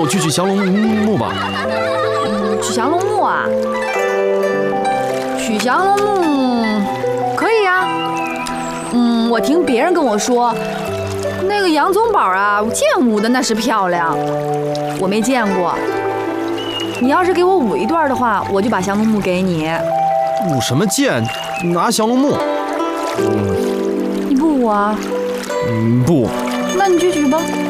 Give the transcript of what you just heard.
我去降龙墓吧。 去降龙墓啊？去降龙墓可以呀。我听别人跟我说，那个杨宗保啊，剑舞的那是漂亮，我没见过。你要是给我舞一段的话，我就把降龙墓给你。 舞什么剑？拿降龙墓？ 你不舞啊？ 不。 那你去取吧。